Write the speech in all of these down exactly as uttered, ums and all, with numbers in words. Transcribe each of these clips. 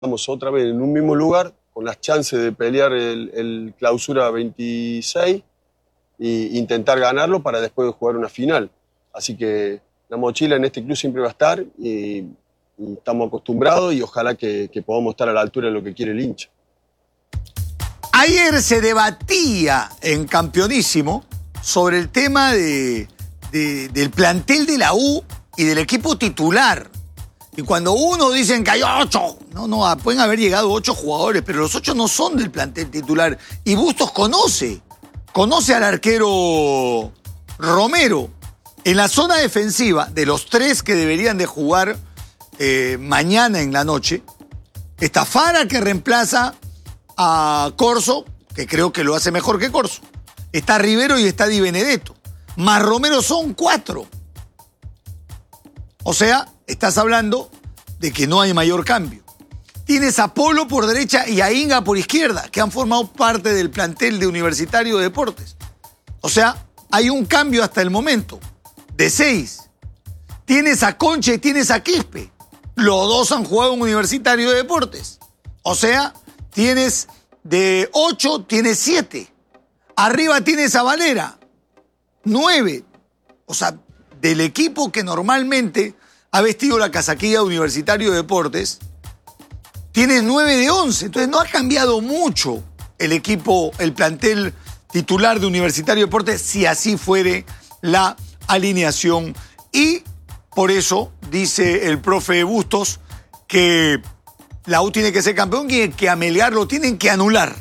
Estamos otra vez en un mismo lugar, con las chances de pelear el, el clausura veintiséis e intentar ganarlo para después jugar una final. Así que la mochila en este club siempre va a estar y, y estamos acostumbrados y ojalá que, que podamos estar a la altura de lo que quiere el hincha. Ayer se debatía en Campeonísimo sobre el tema de, de, del plantel de la U y del equipo titular. Y cuando uno dicen que hay ocho, no, no, pueden haber llegado ocho jugadores, pero los ocho no son del plantel titular. Y Bustos conoce, conoce al arquero Romero. En la zona defensiva, de los tres que deberían de jugar eh, mañana en la noche, está Fara, que reemplaza a Corso, que creo que lo hace mejor que Corso. Está Rivero y está Di Benedetto. Más Romero son cuatro. O sea, estás hablando de que no hay mayor cambio. Tienes a Polo por derecha y a Inga por izquierda, que han formado parte del plantel de Universitario de Deportes. O sea, hay un cambio hasta el momento, de seis. Tienes a Concha y tienes a Quispe. Los dos han jugado en Universitario de Deportes. O sea, tienes de ocho, tienes siete. Arriba tienes a Valera, nueve. O sea, del equipo que normalmente ha vestido la casaquilla de Universitario de Deportes, tienes nueve de once. Entonces no ha cambiado mucho el equipo, el plantel titular de Universitario de Deportes, si así fuere la alineación. Y por eso dice el profe Bustos que la U tiene que ser campeón y que a Melgar lo tienen que anular.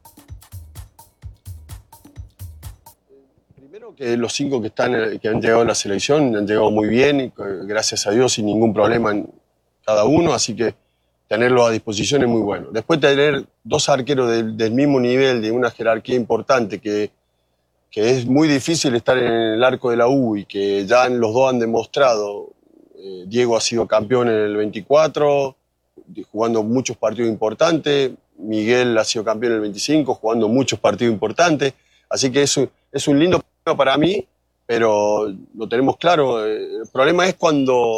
Que los cinco que, están, que han llegado a la selección han llegado muy bien, y, gracias a Dios, sin ningún problema en cada uno, así que tenerlo a disposición es muy bueno. Después tener dos arqueros del, del mismo nivel, de una jerarquía importante, que, que es muy difícil estar en el arco de la U y que ya los dos han demostrado. Eh, Diego ha sido campeón en el veinticuatro, jugando muchos partidos importantes. Miguel ha sido campeón en el veinticinco, jugando muchos partidos importantes. Así que es un, es un lindo para mí, pero lo tenemos claro. El problema es cuando,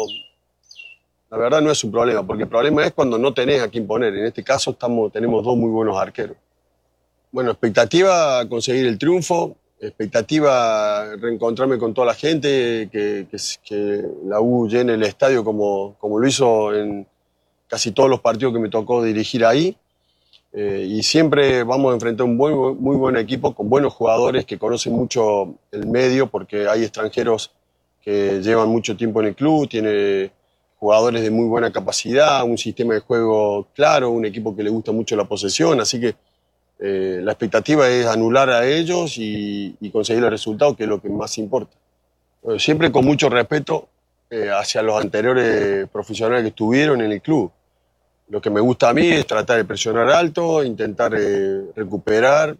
la verdad no es un problema, porque el problema es cuando no tenés a quién poner. En este caso estamos, tenemos dos muy buenos arqueros. Bueno, expectativa conseguir el triunfo, expectativa reencontrarme con toda la gente, que, que, que la U llene el estadio como, como lo hizo en casi todos los partidos que me tocó dirigir ahí. Eh, y siempre vamos a enfrentar un buen, muy buen equipo con buenos jugadores que conocen mucho el medio, porque hay extranjeros que llevan mucho tiempo en el club, tiene jugadores de muy buena capacidad, un sistema de juego claro, un equipo que le gusta mucho la posesión, así que eh, la expectativa es anular a ellos y, y conseguir el resultado, que es lo que más importa. Bueno, siempre con mucho respeto eh, hacia los anteriores profesionales que estuvieron en el club. Lo que me gusta a mí es tratar de presionar alto, intentar eh, recuperar.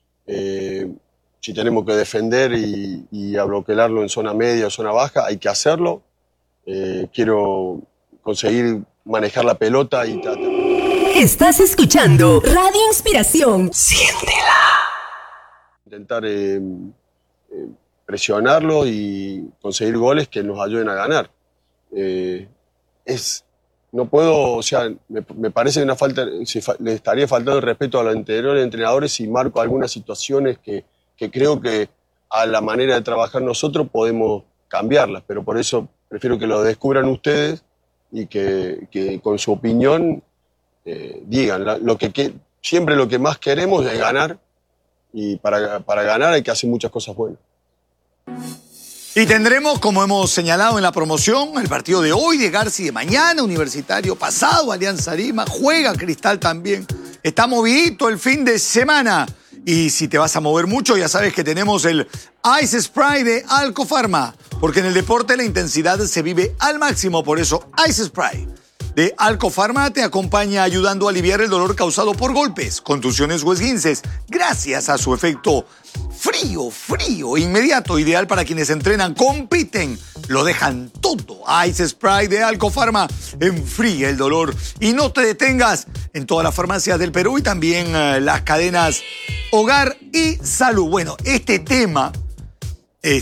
Eh, si tenemos que defender y, y abloquelarlo en zona media o zona baja, hay que hacerlo. Eh, quiero conseguir manejar la pelota y tratar. Estás escuchando Radio Inspiración. Siéntela. Intentar eh, eh, presionarlo y conseguir goles que nos ayuden a ganar. Eh, es... No puedo, o sea, me, me parece una falta, si fa, le estaría faltando el respeto a los anteriores entrenadores si marco algunas situaciones que, que creo que a la manera de trabajar nosotros podemos cambiarlas, pero por eso prefiero que lo descubran ustedes y que, que con su opinión eh, digan. La, lo que, que siempre lo que más queremos es ganar, y para, para ganar hay que hacer muchas cosas buenas. Y tendremos, como hemos señalado en la promoción, el partido de hoy, de Garci de mañana, Universitario pasado, Alianza Lima, juega Cristal también. Está movidito el fin de semana. Y si te vas a mover mucho, ya sabes que tenemos el Ice Spray de Alcofarma, porque en el deporte la intensidad se vive al máximo. Por eso Ice Spray de Alcofarma te acompaña ayudando a aliviar el dolor causado por golpes, contusiones o esguinces, gracias a su efecto frío, frío, inmediato, ideal para quienes entrenan, compiten, lo dejan todo. Ice Spray de Alcofarma enfría el dolor. Y no te detengas, en todas las farmacias del Perú y también uh, las cadenas Hogar y Salud. Bueno, este tema,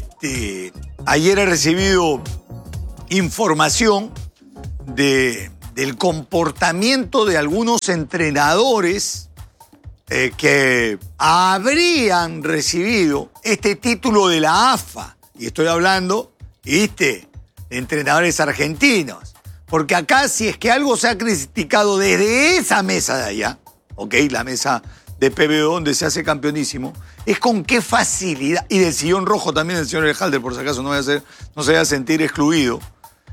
este, ayer he recibido información de del comportamiento de algunos entrenadores eh, que habrían recibido este título de la A F A. Y estoy hablando, ¿viste?, de entrenadores argentinos. Porque acá, si es que algo se ha criticado desde esa mesa de allá, ¿ok?, la mesa de P B O donde se hace campeonísimo, es con qué facilidad, y del sillón rojo también el señor Elejalder, por si acaso no, vaya a ser, no se vaya a sentir excluido,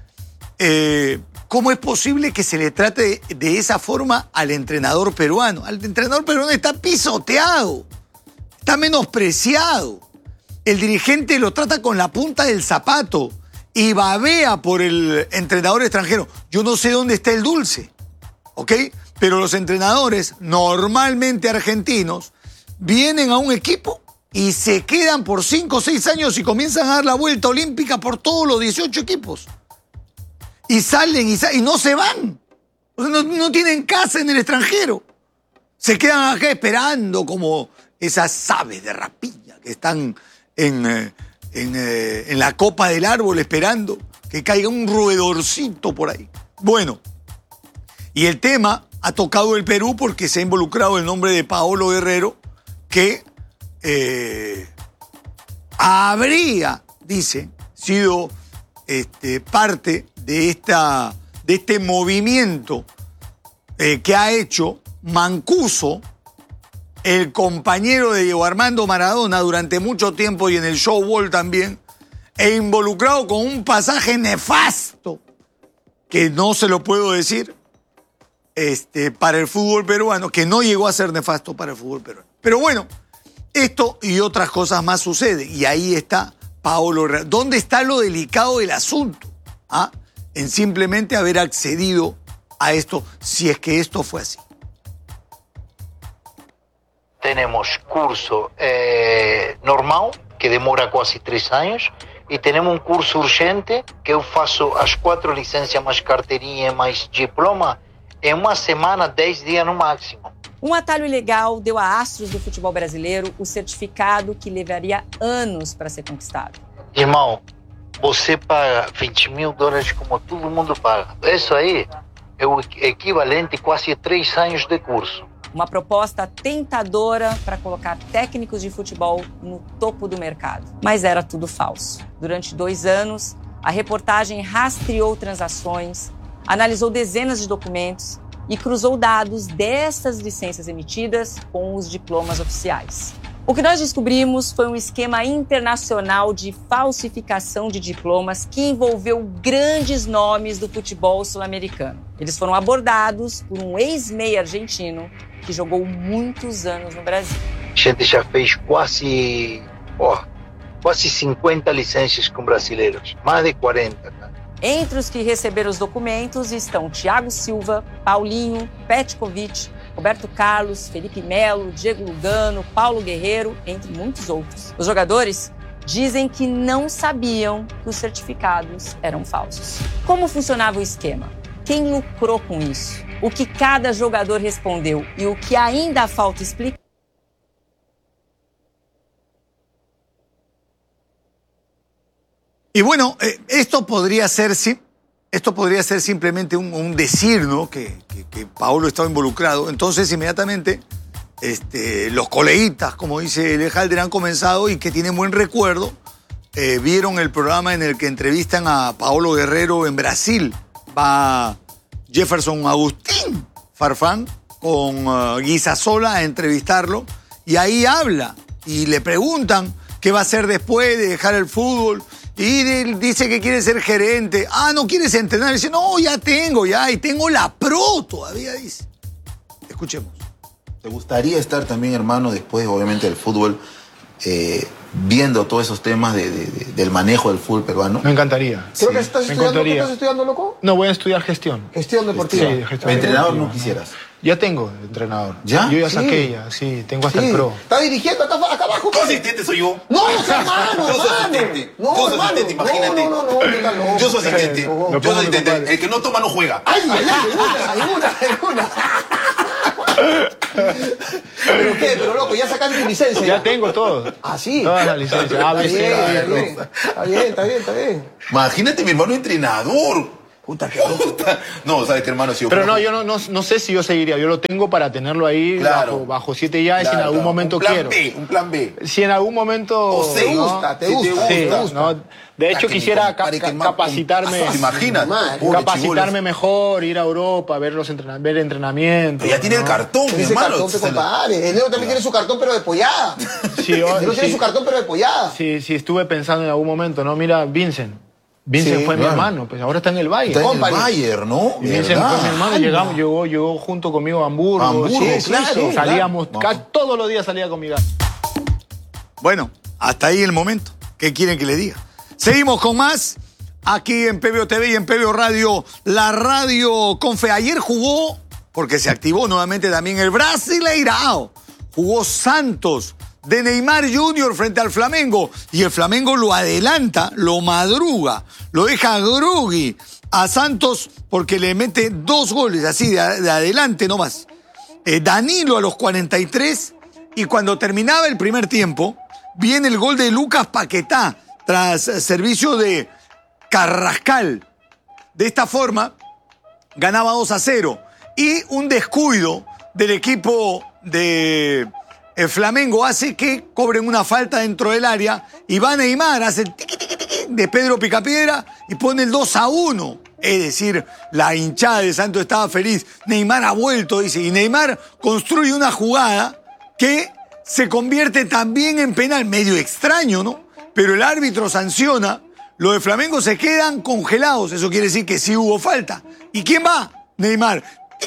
eh, ¿cómo es posible que se le trate de, de esa forma al entrenador peruano? Al entrenador peruano está pisoteado, está menospreciado. El dirigente lo trata con la punta del zapato y babea por el entrenador extranjero. Yo no sé dónde está el dulce, ¿ok? Pero los entrenadores, normalmente argentinos, vienen a un equipo y se quedan por cinco o seis años y comienzan a dar la vuelta olímpica por todos los dieciocho equipos. Y salen y, salen, y no se van. O sea, no, no tienen casa en el extranjero. Se quedan acá esperando como esas aves de rapiña que están en, en, en, en la copa del árbol esperando que caiga un roedorcito por ahí. Bueno, y el tema ha tocado el Perú porque se ha involucrado el nombre de Paolo Guerrero, que eh, habría, dice, sido este, parte de, esta, de este movimiento eh, que ha hecho Mancuso, el compañero de Diego Armando Maradona durante mucho tiempo y en el showball también, e involucrado con un pasaje nefasto, que no se lo puedo decir, Este, para el fútbol peruano, que no llegó a ser nefasto para el fútbol peruano. Pero bueno, esto y otras cosas más suceden. Y ahí está Paolo Guerrero. ¿Dónde está lo delicado del asunto? ¿Ah? En simplemente haber accedido a esto, si es que esto fue así. Tenemos curso eh, normal, que demora quase três anos, e temos um curso urgente, que eu faço as quatro licencias mais carteirinha mais diploma, em uma semana, dez dias no máximo. Um atalho ilegal deu a astros do futebol brasileiro o certificado que levaria anos para ser conquistado. Irmão, você paga vinte mil dólares como todo mundo paga. Isso aí é o equivalente a quase três anos de curso. Uma proposta tentadora para colocar técnicos de futebol no topo do mercado. Mas era tudo falso. Durante dois anos, a reportagem rastreou transações, analisou dezenas de documentos e cruzou dados dessas licenças emitidas com os diplomas oficiais. O que nós descobrimos foi um esquema internacional de falsificação de diplomas que envolveu grandes nomes do futebol sul-americano. Eles foram abordados por um ex-meia argentino que jogou muitos anos no Brasil. A gente já fez quase, ó, quase cinquenta licenças com brasileiros, mais de quarenta, cara. Entre os que receberam os documentos estão Thiago Silva, Paulinho, Petkovic, Roberto Carlos, Felipe Melo, Diego Lugano, Paulo Guerreiro, entre muitos outros. Os jogadores dizem que não sabiam que os certificados eram falsos. Como funcionava o esquema? Quem lucrou com isso? O que cada jogador respondeu e o que ainda falta explicar? Y bueno, eh, esto, podría ser, esto podría ser simplemente un, un decir, ¿no? Que, que, que Paolo estaba involucrado. Entonces, inmediatamente, este, los coleguitas, como dice Elejalder, han comenzado y que tienen buen recuerdo, eh, vieron el programa en el que entrevistan a Paolo Guerrero en Brasil. Va Jefferson Agustín Farfán con uh, Guisasola a entrevistarlo y ahí habla y le preguntan qué va a hacer después de dejar el fútbol. Y él dice que quiere ser gerente. Ah, ¿no quieres entrenar? Y dice, no, ya tengo, ya, y tengo la pro todavía, dice. Escuchemos. ¿Te gustaría estar también, hermano, después, obviamente, del fútbol, eh, viendo todos esos temas de, de, de, del manejo del fútbol peruano? Me encantaría. Creo sí, que estás me estudiando, ¿qué encantaría. estás estudiando, loco? No, voy a estudiar gestión. Gestión deportiva. Sí, gestión ¿Entrenador deportiva. no quisieras? Ya tengo entrenador. ¿Ya? Yo ya Sí. saqué ya, sí, tengo hasta Sí. el pro. Está dirigiendo acá, acá abajo. Tu asistente soy yo. No, hermano, Yo soy hermano. asistente. No, Yo soy hermano. asistente, imagínate. No, no, no, no, ¿qué tal, no? Yo soy asistente. Lo Yo pongo soy mi asistente. compadre. El que no toma no juega. Ay, ay, ay, en una, en una, en una. ¿Pero qué? Pero loco, ya sacaste tu licencia. Ya tengo todo. Ah, sí. Todas las licencias. A, B, Está C, bien, A, está B, bien, está bien, está bien, está bien. Imagínate, mi hermano entrenador. Puta, qué loco. No, sabes que hermano, si yo Pero conozco- no, yo no, no, no sé si yo seguiría. Yo lo tengo para tenerlo ahí Claro. bajo, bajo siete llaves si en Claro, algún momento un plan quiero. B, un plan B. Si en algún momento... O se ¿no? gusta, te Sí, gusta, sí, te gusta. ¿no? De hecho, Ah, que mi quisiera ca- compadre, que ca- más- capacitarme. ¿Te imaginas? Normal. Pobre Capacitarme chibolo. mejor, ir a Europa, ver los entrenamientos, ver entrenamientos. Pero ya tiene el ¿no? cartón, mi Tiene ese hermano. cartón, pe, Se la- compadre. El negro también tiene su cartón, pero de pollada. Sí, El yo- negro tiene sí. su cartón, pero de pollada. Sí, sí, estuve pensando en algún momento, ¿no? Mira, Vincent. Vincent Sí, fue mi claro. hermano, pues ahora está en el Valle. Está en el Company. Bayern, ¿no? Y Vincent ¿Verdad? fue mi hermano, llegamos, llegó, llegó junto conmigo a Hamburgo. Hamburgo, sí, sí, claro, sí, claro. salíamos, Vamos. ca- todos los días salía con mi gato. Bueno, hasta ahí el momento. ¿Qué quieren que les diga? Seguimos con más aquí en P B O T V y en P B O Radio, la radio con fe. Ayer jugó, porque se activó nuevamente también el Brasileirao. Jugó Santos de Neymar junior frente al Flamengo. Y el Flamengo lo adelanta, lo madruga, lo deja groggy a Santos porque le mete dos goles así de, de adelante nomás. Eh, Danilo a los cuarenta y tres y cuando terminaba el primer tiempo, viene el gol de Lucas Paquetá tras eh, servicio de Carrascal. De esta forma, ganaba dos a cero. Y un descuido del equipo de el Flamengo hace que cobren una falta dentro del área y va Neymar, hace el tiqui, tiqui, tiqui de Pedro Picapiedra y pone el dos a uno. Es decir, la hinchada de Santos estaba feliz. Neymar ha vuelto, dice, y Neymar construye una jugada que se convierte también en penal. Medio extraño, ¿no? Pero el árbitro sanciona. Los de Flamengo se quedan congelados. Eso quiere decir que sí hubo falta. ¿Y quién va? Neymar.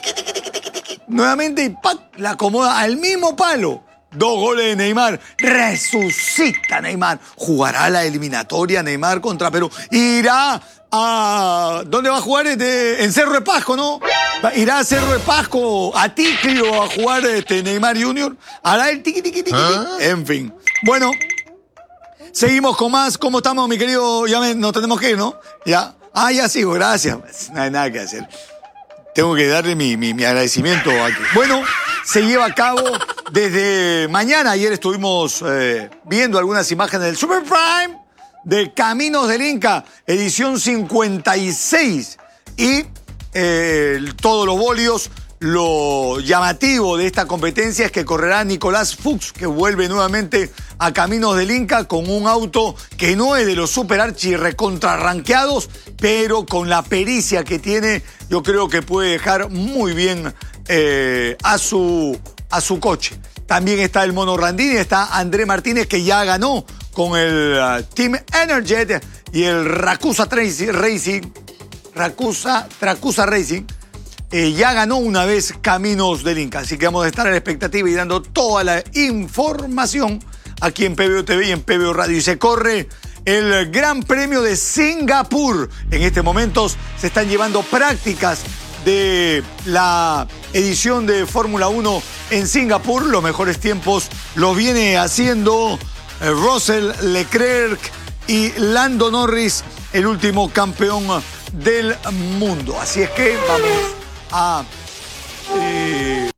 Nuevamente, ¡pac!, la acomoda al mismo palo. Dos goles de Neymar. Resucita Neymar. Jugará la eliminatoria Neymar contra Perú. Irá a... ¿Dónde va a jugar? Este, en Cerro de Pasco, ¿no? Va- Irá a Cerro de Pasco, a Ticlio, a jugar este Neymar junior Hará el tiqui, tiqui, tiqui, tiqui. En fin. Bueno, seguimos con más. ¿Cómo estamos, mi querido? Ya me- nos tenemos que ir, ¿no? Ya. Ah, ya sigo, gracias. No hay nada que hacer. Tengo que darle mi, mi, mi agradecimiento aquí. Bueno, se lleva a cabo desde mañana. Ayer estuvimos eh, viendo algunas imágenes del Super Prime de Caminos del Inca, edición cincuenta y seis. Y eh, todos los bolios, lo llamativo de esta competencia es que correrá Nicolás Fuchs, que vuelve nuevamente a Caminos del Inca con un auto que no es de los super archi recontrarranqueados, pero con la pericia que tiene, yo creo que puede dejar muy bien eh, a, su, a su coche. También está el Mono Randini, está André Martínez, que ya ganó con el uh, Team Energet y el Rakusa Racing, Rakusa, Tracusa Racing. Eh, ya ganó una vez Caminos del Inca, así que vamos a estar a la expectativa y dando toda la información aquí en P B O T V y en P B O Radio. Y se corre el Gran Premio de Singapur. En este momento se están llevando prácticas de la edición de Fórmula uno en Singapur. Los mejores tiempos los viene haciendo eh, Russell, Leclerc y Lando Norris, el último campeón del mundo. Así es que vamos a eh,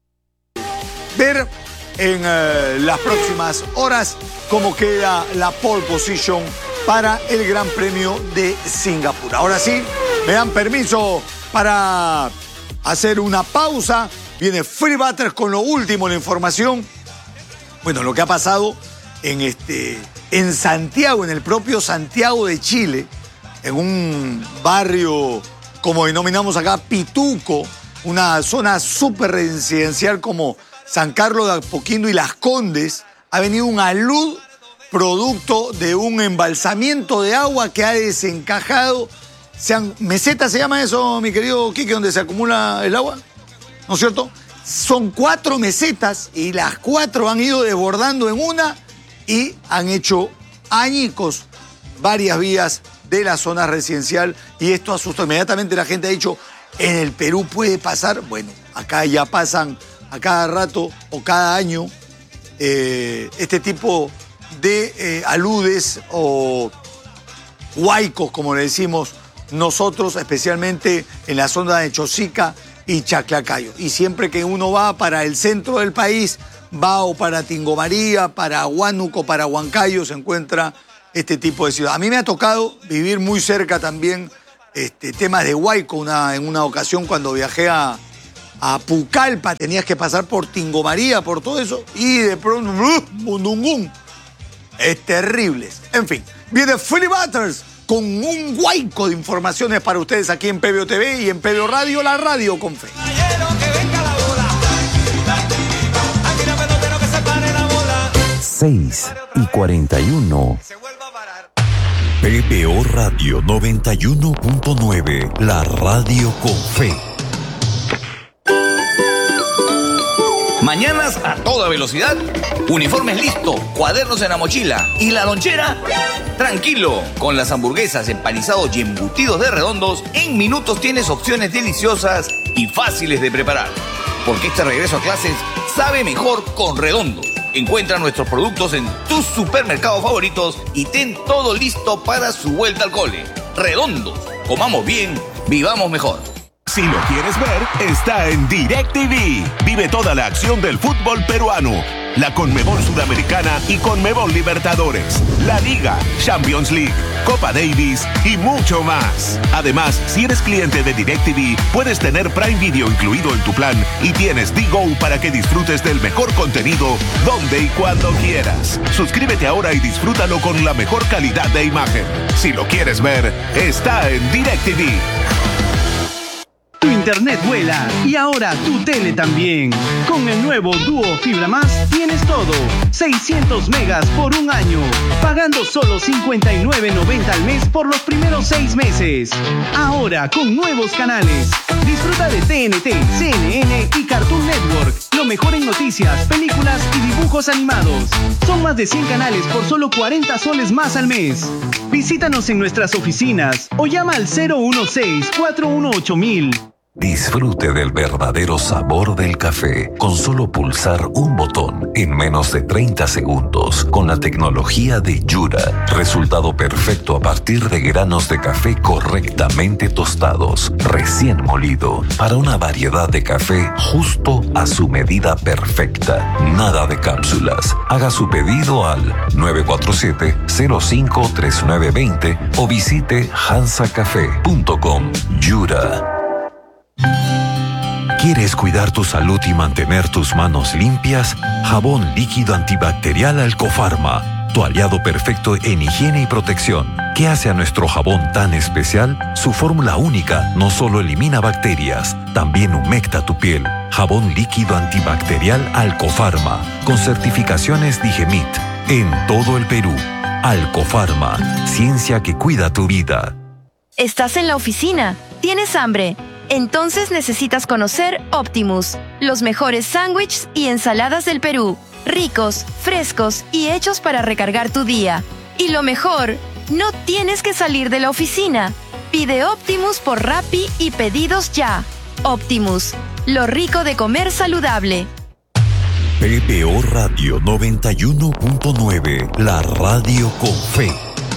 ver en eh, las próximas horas cómo queda la pole position para el Gran Premio de Singapur. Ahora sí, me dan permiso para hacer una pausa. Viene Free Butters con lo último, la información. Bueno, lo que ha pasado en, este, en Santiago, en el propio Santiago de Chile, en un barrio, como denominamos acá, Pituco, una zona súper residencial como San Carlos de Apoquindo y Las Condes, ha venido un alud producto de un embalsamiento de agua que ha desencajado. Sean, ¿meseta se llama eso, mi querido Quique, donde se acumula el agua? ¿No es cierto? Son cuatro mesetas y las cuatro han ido desbordando en una y han hecho añicos varias vías de la zona residencial y esto asustó. Inmediatamente la gente ha dicho, ¿en el Perú puede pasar? Bueno, acá ya pasan a cada rato o cada año eh, este tipo de eh, aludes o huaicos, como le decimos nosotros, especialmente en la zona de Chosica y Chaclacayo. Y siempre que uno va para el centro del país, va o para Tingo María, para Huánuco, para Huancayo, se encuentra este tipo de ciudad. A mí me ha tocado vivir muy cerca también este, temas de huaico. Una, en una ocasión cuando viajé a, a Pucallpa tenías que pasar por Tingo María, por todo eso, y de pronto, ¡uh! Mundungún. Es terrible. En fin, viene Philly Butters con un huaico de informaciones para ustedes aquí en P B O T V y en P B O Radio, la radio con fe. seis y cuarenta y uno. P B O Radio noventa y uno punto nueve, la radio con fe. Mañanas a toda velocidad, uniformes listo, cuadernos en la mochila y la lonchera. Tranquilo, con las hamburguesas, empanizados y embutidos de Redondos, en minutos tienes opciones deliciosas y fáciles de preparar. Porque este regreso a clases sabe mejor con Redondos. Encuentra nuestros productos en tus supermercados favoritos y ten todo listo para su vuelta al cole. Redondos, comamos bien, vivamos mejor. Si lo quieres ver, está en DirecTV. Vive toda la acción del fútbol peruano, la Conmebol Sudamericana y Conmebol Libertadores, la Liga, Champions League, Copa Davis y mucho más. Además, si eres cliente de DirecTV, puedes tener Prime Video incluido en tu plan y tienes D-Go para que disfrutes del mejor contenido donde y cuando quieras. Suscríbete ahora y disfrútalo con la mejor calidad de imagen. Si lo quieres ver, está en DirecTV. Tu internet vuela y ahora tu tele también. Con el nuevo Duo Fibra Más tienes todo. seiscientos megas por un año, pagando solo cincuenta y nueve noventa al mes por los primeros seis meses. Ahora con nuevos canales. Disfruta de T N T, C N N y Cartoon Network. Lo mejor en noticias, películas y dibujos animados. Son más de cien canales por solo cuarenta soles más al mes. Visítanos en nuestras oficinas o llama al cero uno seis, cuatro uno ocho mil. Disfrute del verdadero sabor del café con solo pulsar un botón en menos de treinta segundos con la tecnología de Yura. Resultado perfecto a partir de granos de café correctamente tostados, recién molido, para una variedad de café justo a su medida perfecta. Nada de cápsulas. Haga su pedido al nueve cuatro siete, cero cinco tres nueve dos cero o visite hansa café punto com. Yura. ¿Quieres cuidar tu salud y mantener tus manos limpias? Jabón líquido antibacterial Alcofarma, tu aliado perfecto en higiene y protección. ¿Qué hace a nuestro jabón tan especial? Su fórmula única no solo elimina bacterias, también humecta tu piel. Jabón líquido antibacterial Alcofarma, con certificaciones Digemit, en todo el Perú. Alcofarma, ciencia que cuida tu vida. Estás en la oficina, tienes hambre. Entonces necesitas conocer Optimus, los mejores sándwiches y ensaladas del Perú, ricos, frescos y hechos para recargar tu día. Y lo mejor, no tienes que salir de la oficina. Pide Optimus por Rappi y pedidos ya. Optimus, lo rico de comer saludable. P B O Radio noventa y uno punto nueve, la radio con fe.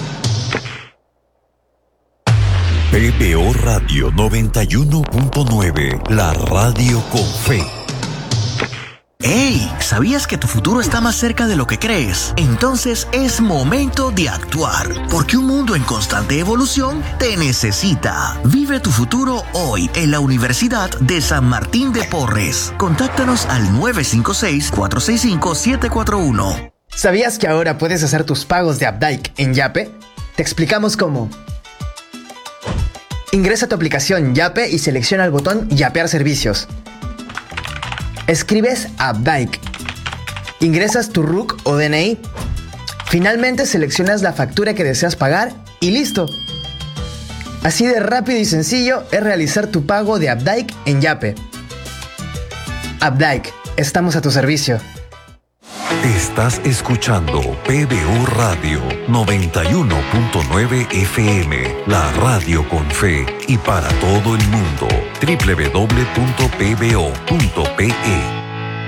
P B O Radio noventa y uno punto nueve, la radio con fe. ¡Hey! ¿Sabías que tu futuro está más cerca de lo que crees? Entonces es momento de actuar, porque un mundo en constante evolución te necesita. Vive tu futuro hoy en la Universidad de San Martín de Porres. Contáctanos al nueve cinco seis, cuatro seis cinco, siete cuatro uno. ¿Sabías que ahora puedes hacer tus pagos de Updike en Yape? Te explicamos cómo. Ingresa a tu aplicación Yape y selecciona el botón Yapear servicios. Escribes Updike. Ingresas tu R U C o D N I. Finalmente seleccionas la factura que deseas pagar y listo. Así de rápido y sencillo es realizar tu pago de Updike en Yape. Updike, estamos a tu servicio. Estás escuchando P B O Radio noventa y uno punto nueve F M, la radio con fe y para todo el mundo. doble u doble u doble u punto p b o punto p e.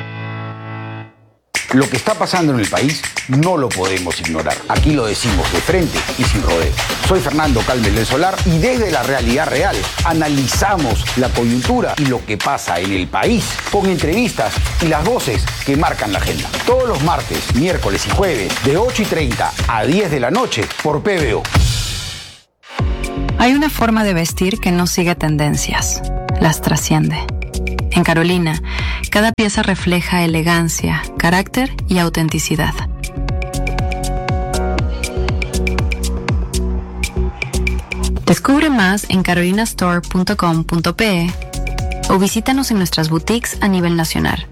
Lo que está pasando en el país no lo podemos ignorar. Aquí lo decimos de frente y sin rodeo. Soy Fernando Calmel del Solar y desde la realidad real analizamos la coyuntura y lo que pasa en el país con entrevistas y las voces que marcan la agenda. Todos los martes, miércoles y jueves de ocho y treinta a diez de la noche por P B O. Hay una forma de vestir que no sigue tendencias, las trasciende. En Carolina, cada pieza refleja elegancia, carácter y autenticidad. Descubre más en carolina store punto com punto pe o visítanos en nuestras boutiques a nivel nacional.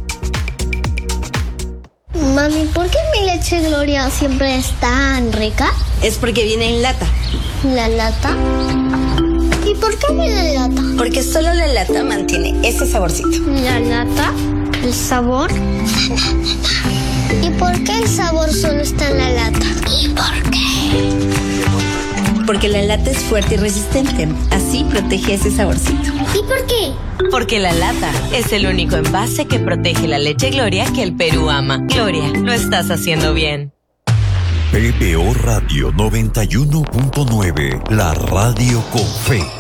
Mami, ¿por qué mi leche Gloria siempre es tan rica? Es porque viene en lata. ¿La lata? ¿Y por qué viene en lata? Porque solo la lata mantiene ese saborcito. ¿La lata? ¿El sabor? ¿Y por qué el sabor solo está en la lata? ¿Y por qué? Porque la lata es fuerte y resistente. Así protege ese saborcito. ¿Y por qué? Porque la lata es el único envase que protege la leche Gloria que el Perú ama. Gloria, lo estás haciendo bien. P B O Radio noventa y uno punto nueve, la radio con fe.